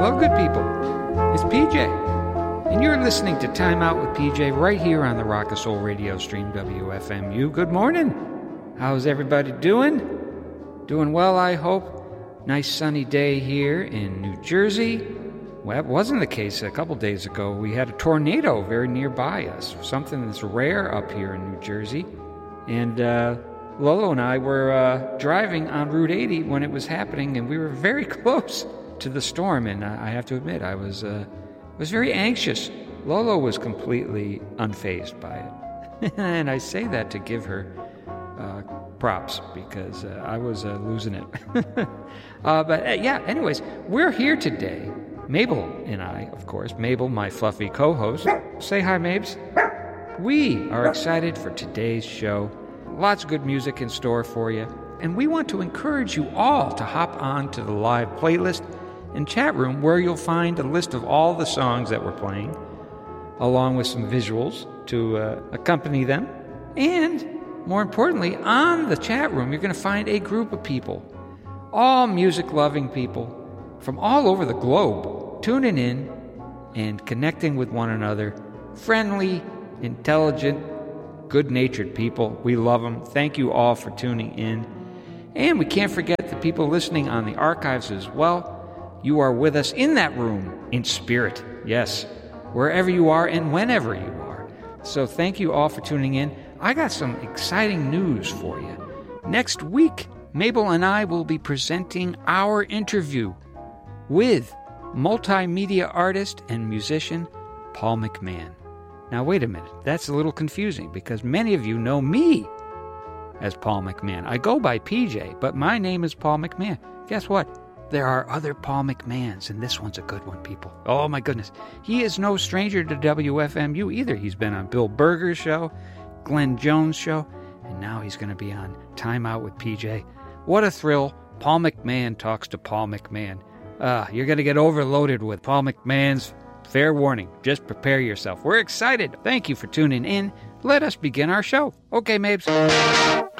Hello, good people. It's PJ, and you're listening to Time Out with PJ right here on the Rock and Soul radio stream, WFMU. Good morning. How's everybody doing? Doing well, I hope. Nice sunny day here in New Jersey. Well, that wasn't the case a couple days ago. We had a tornado very nearby us, something that's rare up here in New Jersey. And Lolo and I were driving on Route 80 when it was happening, and we were very close to the storm. And I have to admit, I was very anxious. Lolo was completely unfazed by it. And I say that to give her props, because I was losing it. Anyways, we're here today. Mabel and I, of course. Mabel, my fluffy co-host. Say hi, Mabes. We are excited for today's show. Lots of good music in store for you. And we want to encourage you all to hop on to the live playlist and chat room, where you'll find a list of all the songs that we're playing, along with some visuals to accompany them. And more importantly, on the chat room, you're going to find a group of people, all music-loving people from all over the globe, tuning in and connecting with one another. Friendly, intelligent, good-natured people. We love them. Thank you all for tuning in. And we can't forget the people listening on the archives as well. You are with us in that room, in spirit. Yes, wherever you are and whenever you are. So thank you all for tuning in. I got some exciting news for you. Next week, Mabel and I will be presenting our interview with multimedia artist and musician Paul McMahon. Now, wait a minute. That's a little confusing, because many of you know me as Paul McMahon. I go by PJ, but my name is Paul McMahon. Guess what? There are other Paul McMahons, and this one's a good one, people. Oh, my goodness. He is no stranger to WFMU either. He's been on Bill Burger's show, Glenn Jones' show, and now he's going to be on Time Out with PJ. What a thrill. Paul McMahon talks to Paul McMahon. You're going to get overloaded with Paul McMahon's fair warning. Just prepare yourself. We're excited. Thank you for tuning in. Let us begin our show. Okay, Mabes.